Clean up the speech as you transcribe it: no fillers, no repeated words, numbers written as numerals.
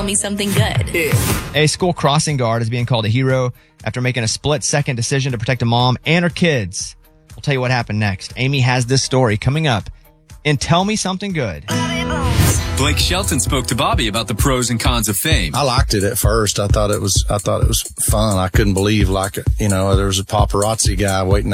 me something good. A school crossing guard is being called a hero after making a split-second decision to protect a mom and her kids. We'll tell you what happened next. Amy has this story coming up in Tell Me Something Good. Blake Shelton spoke to Bobby about the pros and cons of fame. I liked it at first. I thought it was fun. I couldn't believe, there was a paparazzi guy waiting